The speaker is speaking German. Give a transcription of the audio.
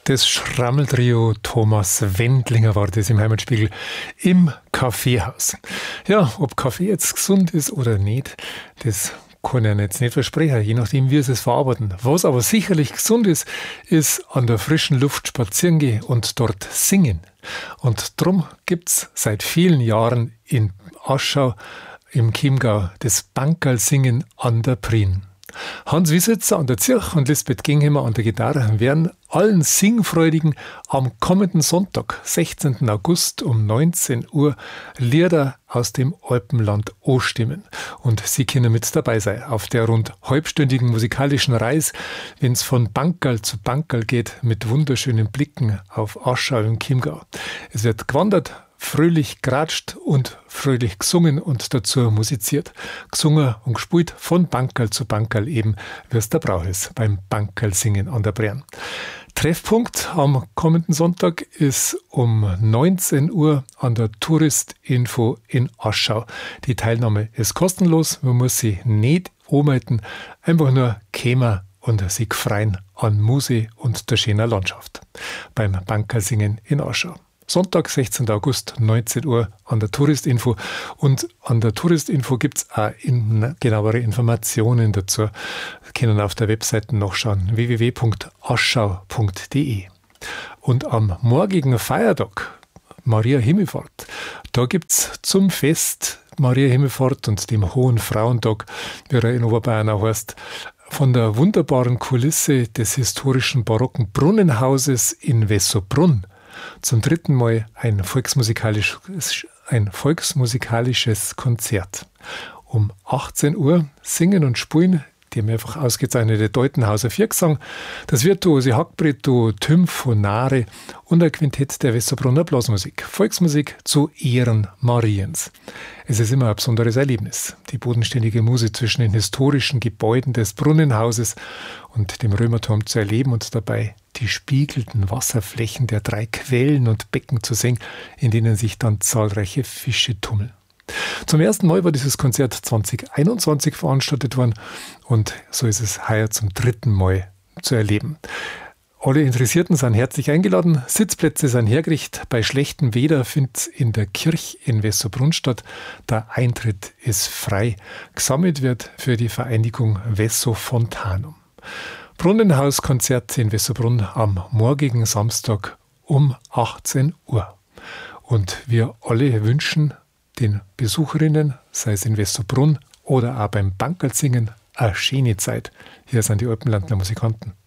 Das Schrammeltrio Thomas Wendlinger war das im Heimatspiegel im Kaffeehaus. Ja, ob Kaffee jetzt gesund ist oder nicht, das kann ich jetzt nicht versprechen, je nachdem, wie sie es verarbeiten. Was aber sicherlich gesund ist, ist an der frischen Luft spazieren gehen und dort singen. Und darum gibt es seit vielen Jahren in Aschau im Chiemgau das Bankerl-Singen an der Prien. Hans Wiesitzer an der Zirch und Lisbeth Ginghammer an der Gitarre werden allen Singfreudigen am kommenden Sonntag, 16. August um 19 Uhr Lieder aus dem Alpenland anstimmen. Und Sie können mit dabei sein auf der rund halbstündigen musikalischen Reise, wenn es von Bankerl zu Bankerl geht, mit wunderschönen Blicken auf Aschau im Chiemgau. Es wird gewandert, fröhlich geratscht und fröhlich gesungen und dazu musiziert. Gesungen und gespielt von Bankerl zu Bankerl eben, wie es der Brauch ist, beim Bankerl-Singen an der Brären. Treffpunkt am kommenden Sonntag ist um 19 Uhr an der Touristinfo in Aschau. Die Teilnahme ist kostenlos, man muss sie nicht anmelden, einfach nur kämen und sich freuen an Musik und der schönen Landschaft beim Bankerl-Singen in Aschau. Sonntag, 16. August, 19 Uhr an der Touristinfo. Und an der Touristinfo gibt es auch genauere Informationen dazu. Sie können auf der Webseite nachschauen, www.aschau.de. Und am morgigen Feiertag, Maria Himmelfahrt, da gibt es zum Fest Maria Himmelfahrt und dem Hohen Frauentag, wie er in Oberbayern auch heißt, von der wunderbaren Kulisse des historischen barocken Brunnenhauses in Wessobrunn zum dritten Mal ein volksmusikalisches Konzert. Um 18 Uhr singen und spielen die mehrfach ausgezeichnete Deutenhauser Viergesang, das virtuose Hackbretto Tymphonare und ein Quintett der Wessobrunner Blasmusik. Volksmusik zu Ehren Mariens. Es ist immer ein besonderes Erlebnis, die bodenständige Musik zwischen den historischen Gebäuden des Brunnenhauses und dem Römerturm zu erleben und dabei die spiegelnden Wasserflächen der 3 Quellen und Becken zu sehen, in denen sich dann zahlreiche Fische tummeln. Zum ersten Mal war dieses Konzert 2021 veranstaltet worden und so ist es heuer zum 3. Mal zu erleben. Alle Interessierten sind herzlich eingeladen. Sitzplätze sind hergerichtet. Bei schlechtem Wetter findet es in der Kirche in Wessobrunn statt. Der Eintritt ist frei. Gesammelt wird für die Vereinigung Wesso Fontanum. Brunnenhauskonzert in Wessobrunn am morgigen Samstag um 18 Uhr. Und wir alle wünschen den Besucherinnen, sei es in Wessobrunn oder auch beim Bankerl-Singen, eine schöne Zeit. Hier sind die Alpenlandner Musikanten.